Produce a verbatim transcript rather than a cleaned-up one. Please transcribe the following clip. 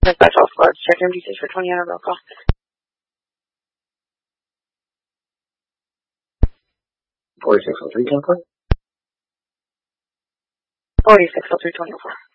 Special Squad, check M D six for twenty on a roll call. forty-six oh three, ten four. forty-six oh three, twenty-four.